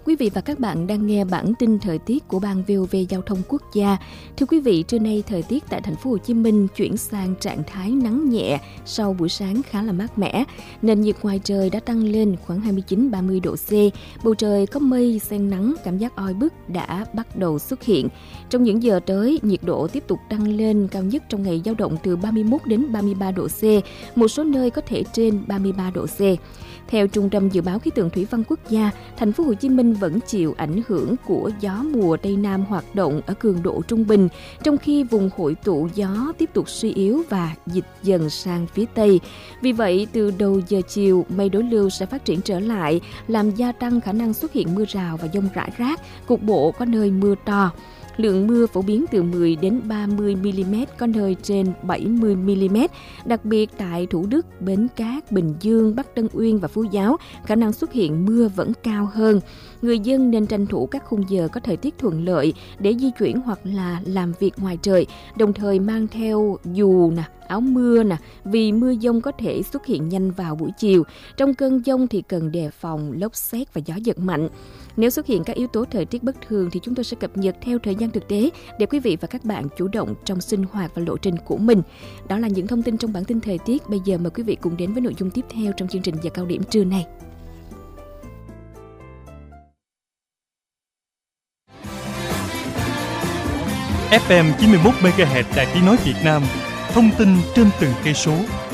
Quý vị và các bạn đang nghe bản tin thời tiết của Ban VOV Giao thông Quốc gia. Thưa quý vị, trưa nay thời tiết tại thành phố Hồ Chí Minh chuyển sang trạng thái nắng nhẹ sau buổi sáng khá là mát mẻ. Nền nhiệt ngoài trời đã tăng lên khoảng 29-30 độ C. Bầu trời có mây xen nắng, cảm giác oi bức đã bắt đầu xuất hiện. Trong những giờ tới, nhiệt độ tiếp tục tăng lên, cao nhất trong ngày dao động từ 31 đến 33 độ C, một số nơi có thể trên 33 độ C. Theo Trung tâm Dự báo Khí tượng Thủy văn Quốc gia, thành phố Hồ Chí Minh vẫn chịu ảnh hưởng của gió mùa Tây Nam hoạt động ở cường độ trung bình, trong khi vùng hội tụ gió tiếp tục suy yếu và dịch dần sang phía Tây. Vì vậy, từ đầu giờ chiều, mây đối lưu sẽ phát triển trở lại, làm gia tăng khả năng xuất hiện mưa rào và dông rải rác, cục bộ có nơi mưa to. Lượng mưa phổ biến từ 10 đến 30 mm, có nơi trên 70 mm. Đặc biệt tại Thủ Đức, Bến Cát, Bình Dương, Bắc Tân Uyên và Phú Giáo, khả năng xuất hiện mưa vẫn cao hơn. Người dân nên tranh thủ các khung giờ có thời tiết thuận lợi để di chuyển hoặc là làm việc ngoài trời, đồng thời mang theo dù, áo mưa vì mưa dông có thể xuất hiện nhanh vào buổi chiều. Trong cơn dông thì cần đề phòng lốc sét và gió giật mạnh. Nếu xuất hiện các yếu tố thời tiết bất thường thì chúng tôi sẽ cập nhật theo thời gian thực tế để quý vị và các bạn chủ động trong sinh hoạt và lộ trình của mình. Đó là những thông tin trong bản tin thời tiết. Bây giờ mời quý vị cùng đến với nội dung tiếp theo trong chương trình giờ cao điểm trưa này. FM 91 MHz Đài Tiếng nói Việt Nam, thông tin trên từng cây số.